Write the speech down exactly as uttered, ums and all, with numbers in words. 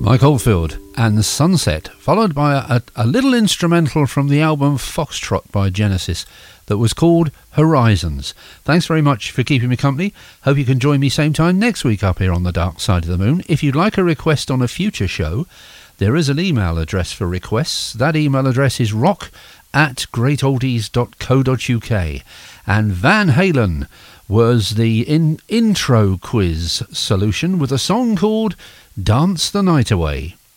Mike Oldfield and Sunset, followed by a, a little instrumental from the album Foxtrot by Genesis that was called Horizons. Thanks very much for keeping me company. Hope you can join me same time next week up here on the Dark Side of the Moon. If you'd like a request on a future show, there is an email address for requests. That email address is rock at greatoldies dot co dot uk. And Van Halen was the in- intro quiz solution with a song called Dance the Night Away.